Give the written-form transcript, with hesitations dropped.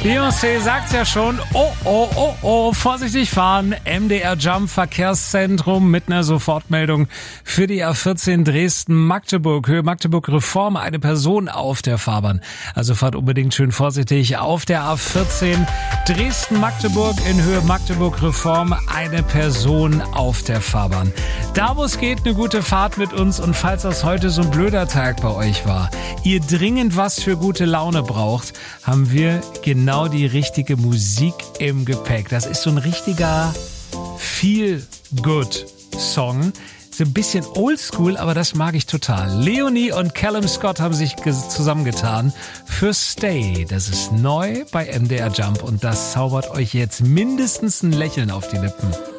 Beyoncé sagt's ja schon, vorsichtig fahren. MDR Jump Verkehrszentrum mit einer Sofortmeldung für die A14 Dresden-Magdeburg. Höhe Magdeburg-Reform, eine Person auf der Fahrbahn. Also fahrt unbedingt schön vorsichtig auf der A14 Dresden-Magdeburg in Höhe Magdeburg-Reform, eine Person auf der Fahrbahn. Da wo es geht, eine gute Fahrt mit uns, und falls das heute so ein blöder Tag bei euch war, ihr dringend was für gute Laune braucht, haben wir genau die richtige Musik im Gepäck. Das ist so ein richtiger Feel-Good-Song. So ein bisschen oldschool, aber das mag ich total. Leonie und Callum Scott haben sich zusammengetan für Stay. Das ist neu bei MDR Jump und das zaubert euch jetzt mindestens ein Lächeln auf die Lippen.